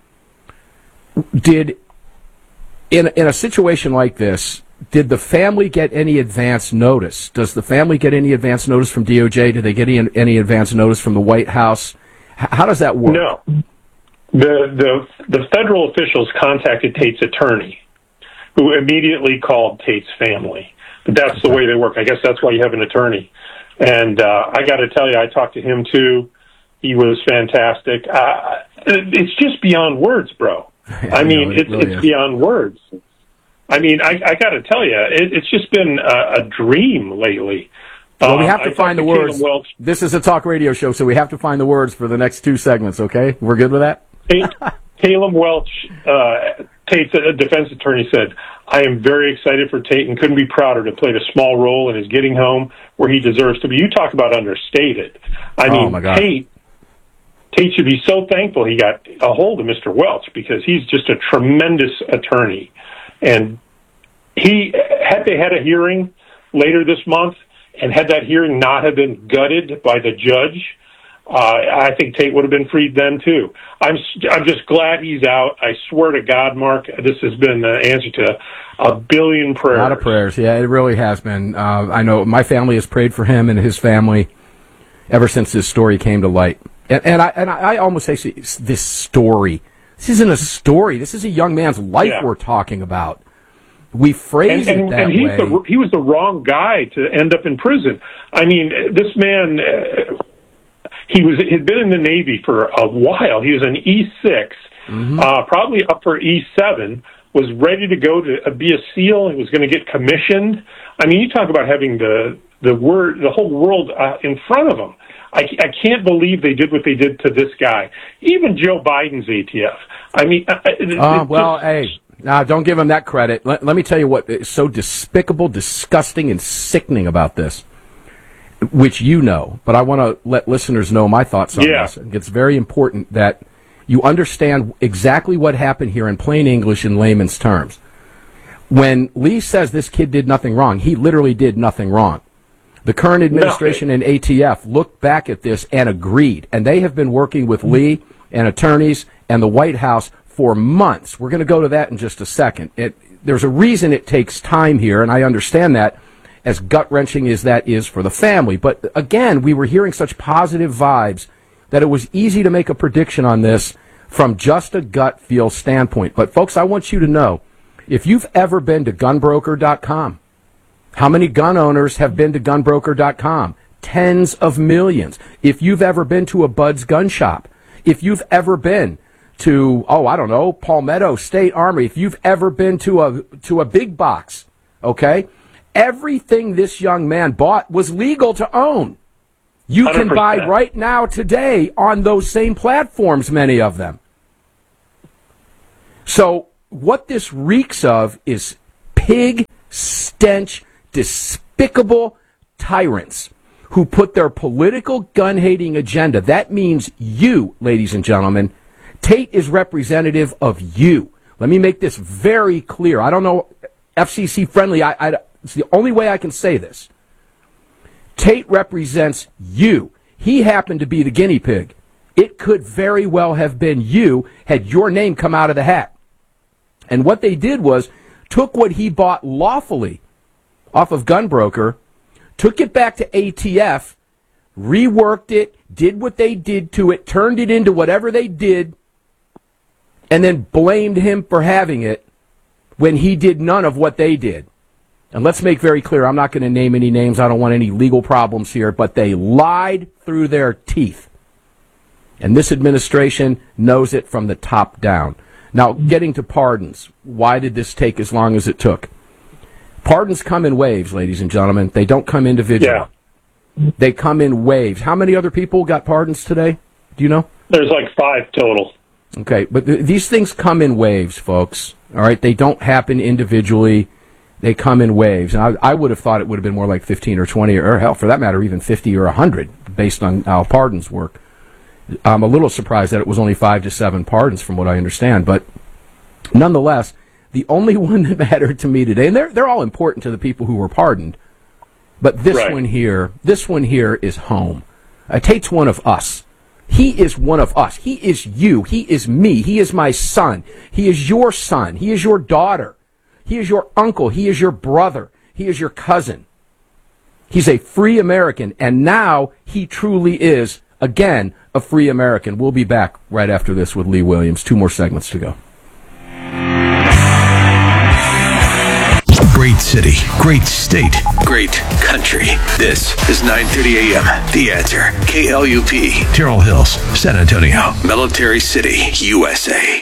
In a situation like this, did the family get any advance notice? Does the family get any advance notice from DOJ? Do they get any advance notice from the White House? How does that work? No. The federal officials contacted Tate's attorney, who immediately called Tate's family. But that's the way they work. I guess that's why you have an attorney. And I got to tell you, I talked to him too. He was fantastic. It's just beyond words, bro. I mean, it's beyond words. I mean, I got to tell you, it's just been a dream lately. Well, we have to find the words. This is a talk radio show, so we have to find the words for the next two segments, okay? We're good with that? Caleb Welch, Tate's defense attorney, said, "I am very excited for Tate and couldn't be prouder to play a small role in his getting home where he deserves to be." You talk about understated. I mean, my God. Tate should be so thankful he got a hold of Mr. Welch because he's just a tremendous attorney. And had they had a hearing later this month, and had that hearing not have been gutted by the judge, I think Tate would have been freed then too. I'm just glad he's out. I swear to God, Mark, this has been the answer to a billion prayers. A lot of prayers, yeah, it really has been. I know my family has prayed for him and his family ever since this story came to light. And I almost say this story. This isn't a story. This is a young man's life we're talking about. We phrase it that way. He was the wrong guy to end up in prison. I mean, this man, he'd been in the Navy for a while. He was an E6, probably up for E7, was ready to go to be a SEAL. He was going to get commissioned. I mean, you talk about having the whole world in front of him. I can't believe they did what they did to this guy. Even Joe Biden's ATF. I mean, now, don't give him that credit. Let me tell you what is so despicable, disgusting, and sickening about this, which you know, but I want to let listeners know my thoughts on this. It's very important that you understand exactly what happened here in plain English in layman's terms. When Lee says this kid did nothing wrong, he literally did nothing wrong. The current administration and ATF looked back at this and agreed, and they have been working with Lee and attorneys and the White House for months. We're going to go to that in just a second. There's a reason it takes time here, and I understand that, as gut-wrenching as that is for the family. But again, we were hearing such positive vibes that it was easy to make a prediction on this from just a gut feel standpoint. But folks, I want you to know, if you've ever been to gunbroker.com, how many gun owners have been to gunbroker.com? Tens of millions. If you've ever been to a Bud's gun shop, if you've ever been to, Palmetto State Armory, if you've ever been to a big box, okay? Everything this young man bought was legal to own. You 100%. Can buy right now today on those same platforms, many of them. So what this reeks of is pig stench, despicable tyrants who put their political gun-hating agenda. That means you, ladies and gentlemen. Tate is representative of you. Let me make this very clear. I don't know, FCC friendly, it's the only way I can say this. Tate represents you. He happened to be the guinea pig. It could very well have been you had your name come out of the hat. And what they did was took what he bought lawfully off of Gunbroker, took it back to ATF, reworked it, did what they did to it, turned it into whatever they did, and then blamed him for having it when he did none of what they did. And let's make very clear, I'm not going to name any names, I don't want any legal problems here, but they lied through their teeth. And this administration knows it from the top down. Now, getting to pardons, why did this take as long as it took? Pardons come in waves, ladies and gentlemen. They don't come individually. Yeah. They come in waves. How many other people got pardons today? Do you know? There's like 5 total. Okay, but these things come in waves, folks. All right, they don't happen individually. They come in waves. And I would have thought it would have been more like 15 or 20, or hell, for that matter, even 50 or 100, based on how pardons work. I'm a little surprised that it was only 5 to 7 pardons, from what I understand. But nonetheless, the only one that mattered to me today, and they're all important to the people who were pardoned, but this one here is home. Tate's one of us. He is one of us. He is you. He is me. He is my son. He is your son. He is your daughter. He is your uncle. He is your brother. He is your cousin. He's a free American, and now he truly is, again, a free American. We'll be back right after this with Lee Williams. 2 more segments to go. Great city, great state, great country. This is 9:30 a.m. The Answer. KLUP, Terrell Hills, San Antonio, Military City, USA.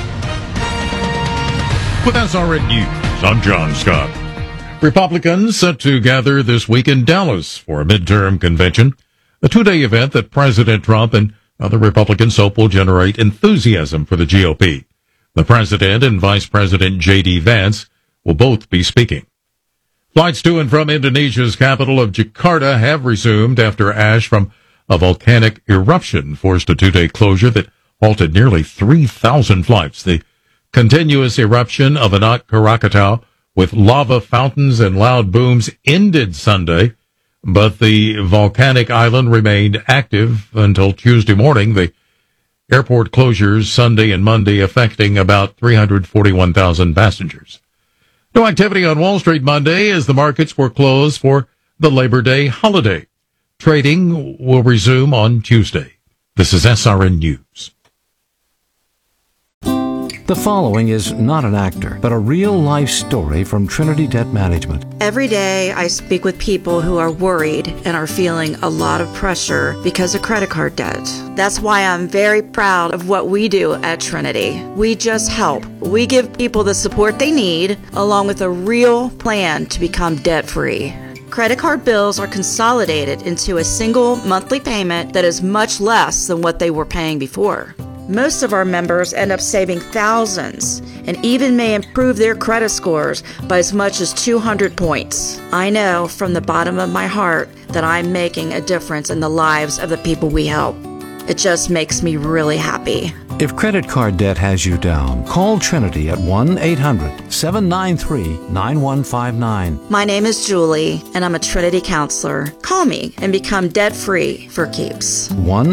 With SRN News, I'm John Scott. Republicans set to gather this week in Dallas for a midterm convention, a 2-day event that President Trump and other Republicans hope will generate enthusiasm for the GOP. The President and Vice President J.D. Vance will both be speaking. Flights to and from Indonesia's capital of Jakarta have resumed after ash from a volcanic eruption forced a 2-day closure that halted nearly 3,000 flights. The continuous eruption of Anak Krakatau with lava fountains and loud booms ended Sunday, but the volcanic island remained active until Tuesday morning. The airport closures Sunday and Monday affecting about 341,000 passengers. No activity on Wall Street Monday as the markets were closed for the Labor Day holiday. Trading will resume on Tuesday. This is SRN News. The following is not an actor, but a real-life story from Trinity Debt Management. Every day I speak with people who are worried and are feeling a lot of pressure because of credit card debt. That's why I'm very proud of what we do at Trinity. We just help. We give people the support they need, along with a real plan to become debt-free. Credit card bills are consolidated into a single monthly payment that is much less than what they were paying before. Most of our members end up saving thousands and even may improve their credit scores by as much as 200 points. I know from the bottom of my heart that I'm making a difference in the lives of the people we help. It just makes me really happy. If credit card debt has you down, call Trinity at 1-800-793-9159. My name is Julie, and I'm a Trinity counselor. Call me and become debt-free for keeps.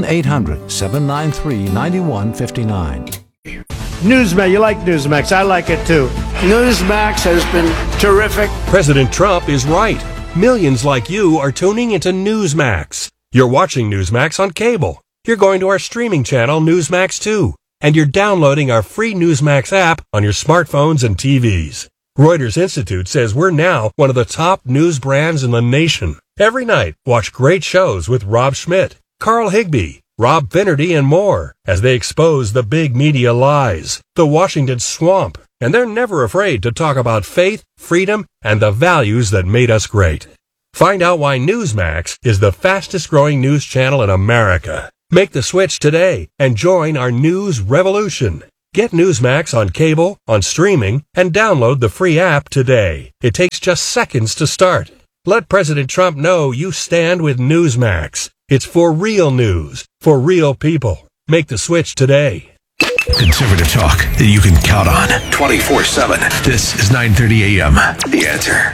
1-800-793-9159. Newsmax, you like Newsmax. I like it too. Newsmax has been terrific. President Trump is right. Millions like you are tuning into Newsmax. You're watching Newsmax on cable. You're going to our streaming channel, Newsmax 2. And you're downloading our free Newsmax app on your smartphones and TVs. Reuters Institute says we're now one of the top news brands in the nation. Every night, watch great shows with Rob Schmidt, Carl Higbie, Rob Finnerty, and more as they expose the big media lies, the Washington swamp, and they're never afraid to talk about faith, freedom, and the values that made us great. Find out why Newsmax is the fastest growing news channel in America. Make the switch today and join our news revolution. Get Newsmax on cable, on streaming, and download the free app today. It takes just seconds to start. Let President Trump know you stand with Newsmax. It's for real news, for real people. Make the switch today. Conservative talk that you can count on 24/7. This is 9:30 a.m. The Answer.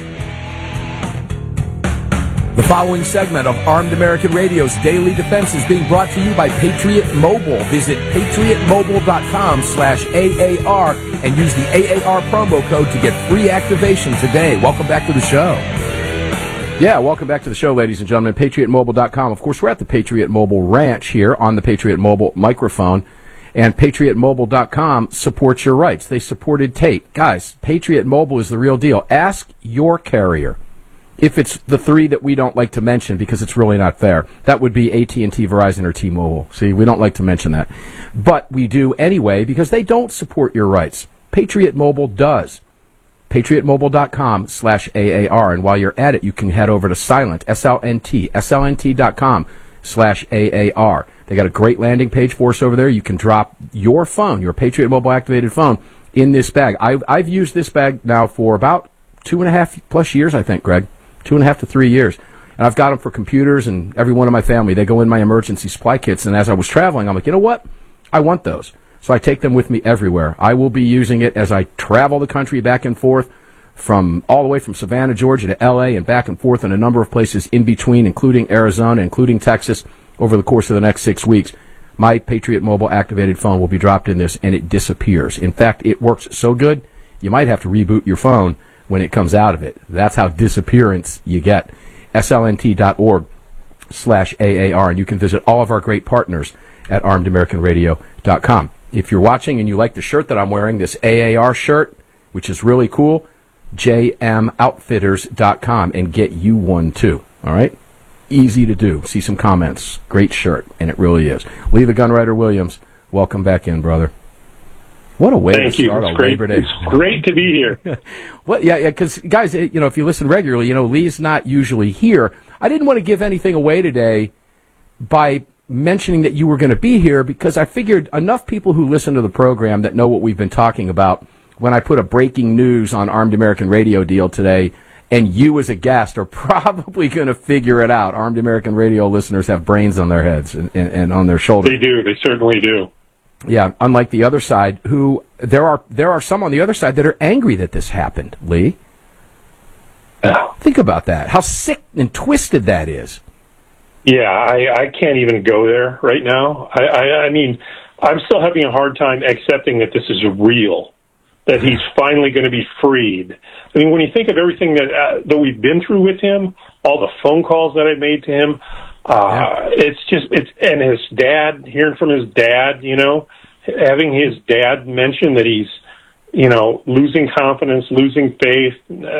The following segment of Armed American Radio's Daily Defense is being brought to you by Patriot Mobile. Visit patriotmobile.com/AAR and use the AAR promo code to get free activation today. Welcome back to the show. Yeah, welcome back to the show, ladies and gentlemen. PatriotMobile.com. Of course, we're at the Patriot Mobile Ranch here on the Patriot Mobile microphone. And PatriotMobile.com supports your rights. They supported Tate. Guys, Patriot Mobile is the real deal. Ask your carrier if it's the three that we don't like to mention because it's really not fair. That would be AT&T, Verizon, or T-Mobile. See, we don't like to mention that. But we do anyway because they don't support your rights. Patriot Mobile does. PatriotMobile.com/AAR. And while you're at it, you can head over to Silent, SLNT, SLNT.com/AAR. They got a great landing page for us over there. You can drop your phone, your Patriot Mobile activated phone, in this bag. I've used this bag now for about 2.5 plus years, I think, Greg. 2.5 to 3 years. And I've got them for computers and every one of my family. They go in my emergency supply kits. And as I was traveling, I'm like, you know what? I want those. So I take them with me everywhere. I will be using it as I travel the country back and forth from all the way from Savannah, Georgia to L.A. and back and forth in a number of places in between, including Arizona, including Texas, over the course of the next 6 weeks. My Patriot Mobile activated phone will be dropped in this and it disappears. In fact, it works so good, you might have to reboot your phone when it comes out of it. That's how disappearance you get. SLNT.org/AAR, and you can visit all of our great partners at ArmedAmericanRadio.com. If you're watching and you like the shirt that I'm wearing, this AAR shirt, which is really cool, jmoutfitters.com, and get you one too. All right? Easy to do. See some comments. Great shirt, and it really is. Lee the Gunwriter Williams, welcome back in, brother. What a way to start a Labor Day. It's great to be here. Well, yeah, because guys, if you listen regularly, Lee's not usually here. I didn't want to give anything away today by mentioning that you were going to be here because I figured enough people who listen to the program that know what we've been talking about when I put a breaking news on Armed American Radio deal today, and you as a guest are probably going to figure it out. Armed American Radio listeners have brains on their heads and on their shoulders. They do. They certainly do. Yeah, unlike the other side, who there are some on the other side that are angry that this happened, Lee. Think about that. How sick and twisted that is. Yeah, I can't even go there right now. I mean, I'm still having a hard time accepting that this is real, that he's finally going to be freed. I mean, when you think of everything that we've been through with him, all the phone calls that I made to him, and his dad, hearing from his dad, having his dad mention that he's, losing confidence, losing faith.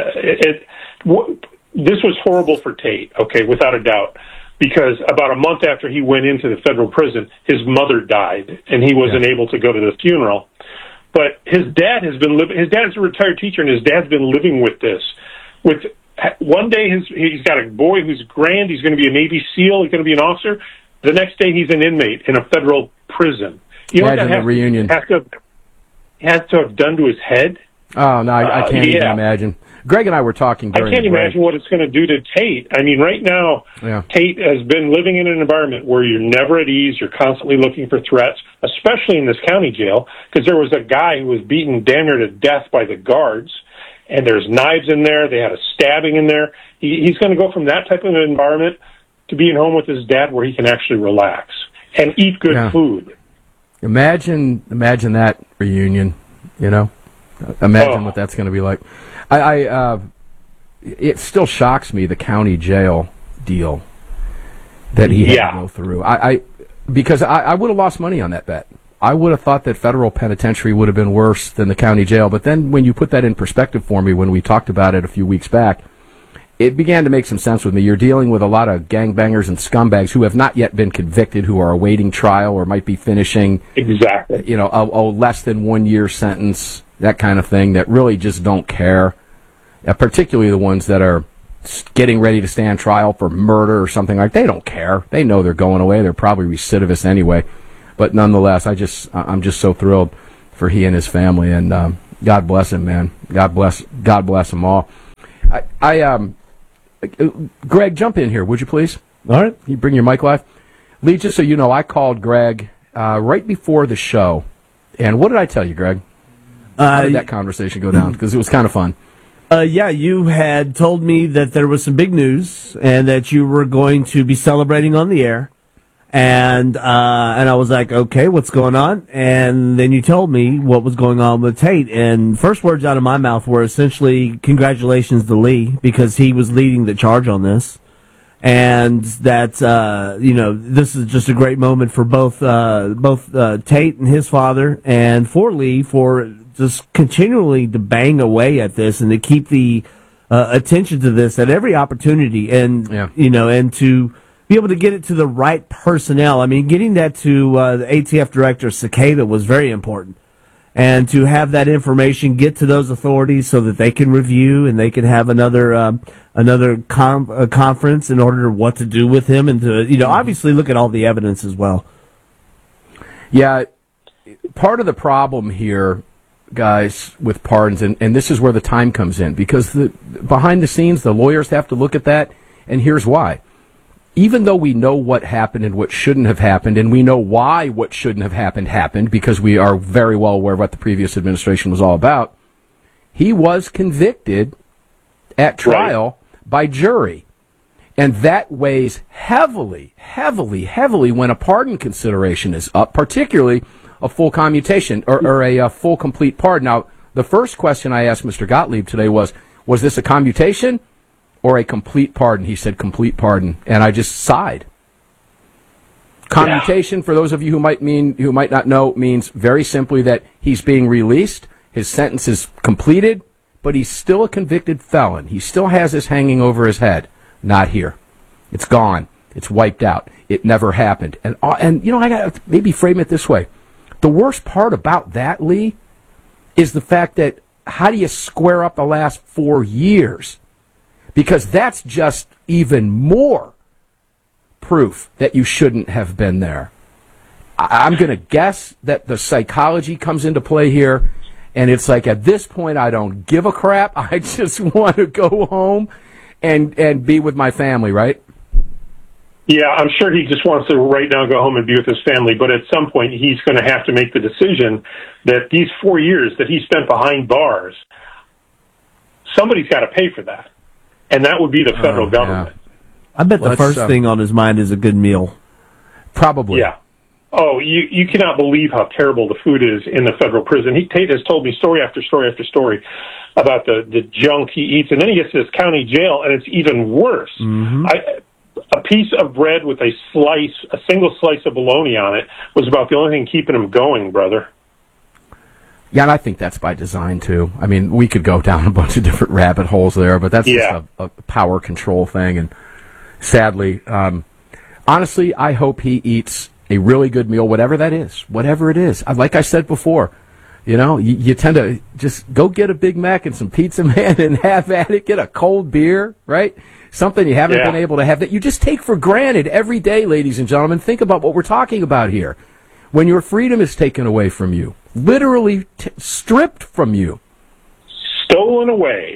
This was horrible for Tate, okay, without a doubt, because about a month after he went into the federal prison, his mother died, and he wasn't able to go to the funeral. But his dad has been living. His dad's a retired teacher, and his dad's been living with this. One day he's got a boy who's grand. He's going to be a Navy SEAL. He's going to be an officer. The next day he's an inmate in a federal prison. You know what that has to have done to his head? Oh no, I can't even imagine. Greg and I were talking I during can't the break. imagine what it's going to do to Tate. I mean, right now, Tate has been living in an environment where you're never at ease. You're constantly looking for threats, especially in this county jail, because there was a guy who was beaten damn near to death by the guards, and there's knives in there. They had a stabbing in there. He's going to go from that type of an environment to being home with his dad where he can actually relax and eat good food. Imagine that reunion, Imagine what that's going to be like. It still shocks me, the county jail deal that he had to go through. Because I would have lost money on that bet. I would have thought that federal penitentiary would have been worse than the county jail. But then when you put that in perspective for me, when we talked about it a few weeks back, it began to make some sense with me. You're dealing with a lot of gangbangers and scumbags who have not yet been convicted, who are awaiting trial or might be finishing a less than 1 year sentence, that kind of thing, that really just don't care. Particularly the ones that are getting ready to stand trial for murder or something like that. They don't care. They know they're going away. They're probably recidivists anyway. But nonetheless, I'm just so thrilled for he and his family, and God bless him, man. God bless them all. Greg, jump in here, would you please? All right. You bring your mic live. Lee, just so you know, I called Greg right before the show. And what did I tell you, Greg? How did that conversation go down? Because it was kind of fun. You had told me that there was some big news and that you were going to be celebrating on the air. And I was like, okay, what's going on? And then you told me what was going on with Tate. And first words out of my mouth were essentially, congratulations to Lee, because he was leading the charge on this. And that, this is just a great moment for both Tate and his father, and for Lee, for just continually to bang away at this and to keep the attention to this at every opportunity, and and to be able to get it to the right personnel. I mean, getting that to the ATF director Cicada was very important, and to have that information get to those authorities so that they can review and they can have another conference in order to what to do with him, and to obviously look at all the evidence as well. Yeah, part of the problem here, guys, with pardons, and this is where the time comes in, because behind the scenes, the lawyers have to look at that, and here's why. Even though we know what happened and what shouldn't have happened, and we know why what shouldn't have happened, because we are very well aware of what the previous administration was all about, he was convicted at trial by jury. And that weighs heavily, heavily, heavily when a pardon consideration is up, particularly a full commutation or a full complete pardon. Now, the first question I asked Mr. Gottlieb today was this a commutation or a complete pardon? He said complete pardon, and I just sighed. Commutation, for those of you who might not know, means very simply that he's being released, his sentence is completed, but he's still a convicted felon. He still has this hanging over his head. Not here. It's gone. It's wiped out. It never happened. And I got to maybe frame it this way. The worst part about that, Lee, is the fact that how do you square up the last 4 years? Because that's just even more proof that you shouldn't have been there. I'm going to guess that the psychology comes into play here, and it's like, at this point, I don't give a crap. I just want to go home and be with my family, right? Yeah, I'm sure he just wants to right now go home and be with his family, but at some point he's going to have to make the decision that these 4 years that he spent behind bars, somebody's got to pay for that. And that would be the federal government. I bet the first thing on his mind is a good meal. Probably. Yeah. Oh, you cannot believe how terrible the food is in the federal prison. Tate has told me story after story after story about the junk he eats, and then he gets to this county jail, and it's even worse. Mm-hmm. A piece of bread with a single slice of bologna on it was about the only thing keeping him going, brother. Yeah, and I think that's by design, too. I mean, we could go down a bunch of different rabbit holes there, but that's just a power control thing. And sadly, honestly, I hope he eats a really good meal, whatever that is, whatever it is. Like I said before, you tend to just go get a Big Mac and some pizza, man, and have at it. Get a cold beer, right? Something you haven't been able to have that you just take for granted every day, ladies and gentlemen. Think about what we're talking about here. When your freedom is taken away from you, literally stripped from you. Stolen away.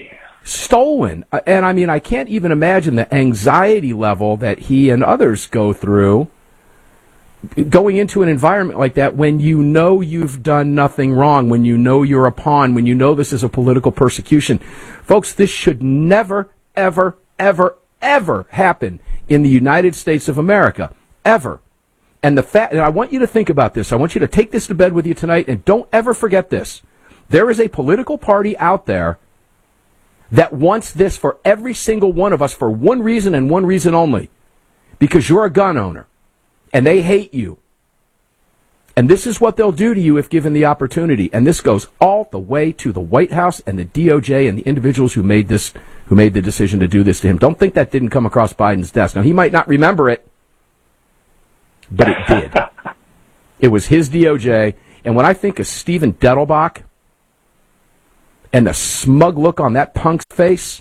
stolen. And I mean, I can't even imagine the anxiety level that he and others go through going into an environment like that when you know you've done nothing wrong, when you know you're a pawn, when you know this is a political persecution. Folks, this should never, ever, ever, ever happen in the United States of America. Ever. And and I want you to think about this. I want you to take this to bed with you tonight, and don't ever forget this. There is a political party out there that wants this for every single one of us for one reason and one reason only. Because you're a gun owner. And they hate you. And this is what they'll do to you if given the opportunity. And this goes all the way to the White House and the DOJ and the individuals who made the decision to do this to him. Don't think that didn't come across Biden's desk. Now, he might not remember it, but it did. It was his DOJ. And when I think of Stephen Dettelbach and the smug look on that punk's face,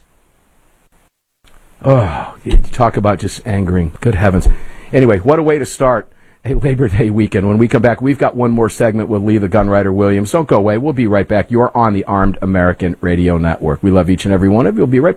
oh, you talk about just angering. Good heavens. Anyway, what a way to start a Labor Day weekend. When we come back, we've got one more segment with Lee the Gunwriter Williams. Don't go away. We'll be right back. You're on the Armed American Radio Network. We love each and every one of you. We'll be right back.